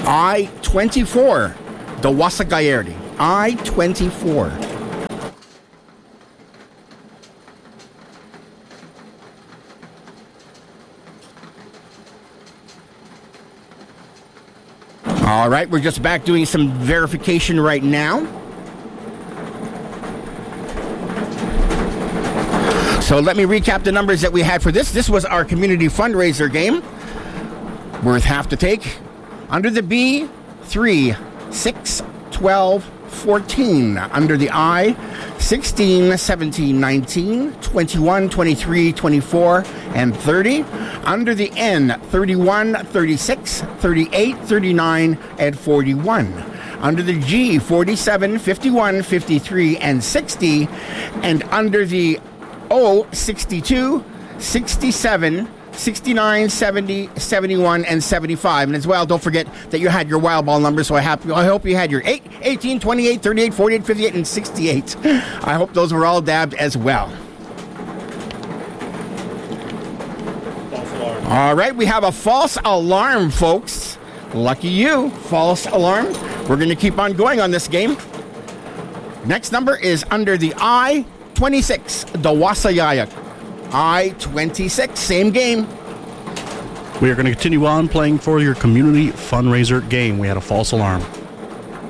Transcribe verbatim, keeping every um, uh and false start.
I twenty-four, Dawasa Gayerdi. I twenty-four. All right, we're just back doing some verification right now. So let me recap the numbers that we had for this. This was our community fundraiser game. Worth half to take. Under the B, three, six, twelve, fourteen. Under the I, sixteen, seventeen, nineteen, twenty-one, twenty-three, twenty-four, and thirty. Under the N, thirty-one, thirty-six, thirty-eight, thirty-nine, and forty-one. Under the G, forty-seven, fifty-one, fifty-three, and sixty. And under the O, sixty-two, sixty-seven, sixty-nine, seventy, seventy-one, and seventy-five. And as well, don't forget that you had your wild ball numbers, so I, have, I hope you had your eight, eighteen, twenty-eight, thirty-eight, forty-eight, fifty-eight, and sixty-eight. I hope those were all dabbed as well. False alarm. All right, we have a false alarm, folks. Lucky you, false alarm. We're going to keep on going on this game. Next number is under the I, twenty-six, Dawasa Yayak. I twenty-six, same game. We are going to continue on playing for your community fundraiser game. We had a false alarm.